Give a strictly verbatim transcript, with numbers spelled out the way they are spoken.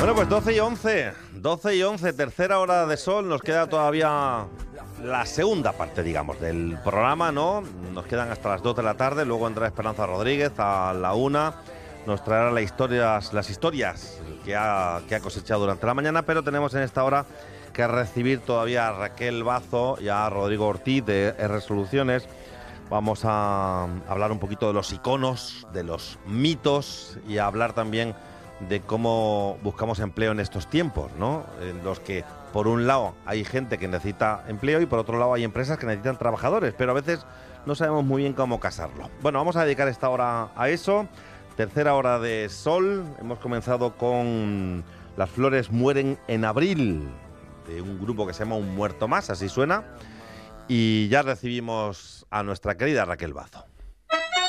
Bueno, pues doce y once, doce y once, tercera hora de sol. Nos queda todavía la segunda parte, digamos, del programa, ¿no? Nos quedan hasta las dos de la tarde, luego entra Esperanza Rodríguez a la una. Nos traerá las historias, las historias que ha, que ha cosechado durante la mañana, pero tenemos en esta hora que recibir todavía a Raquel Bazo y a Rodrigo Ortiz de Resoluciones. Vamos a hablar un poquito de los iconos, de los mitos y a hablar también de cómo buscamos empleo en estos tiempos, ¿no? En los que, por un lado, hay gente que necesita empleo y por otro lado hay empresas que necesitan trabajadores, pero a veces no sabemos muy bien cómo casarlo. Bueno, vamos a dedicar esta hora a eso. Tercera hora de sol. Hemos comenzado con Las flores mueren en abril, de un grupo que se llama Un muerto más, así suena. Y ya recibimos a nuestra querida Raquel Bazo.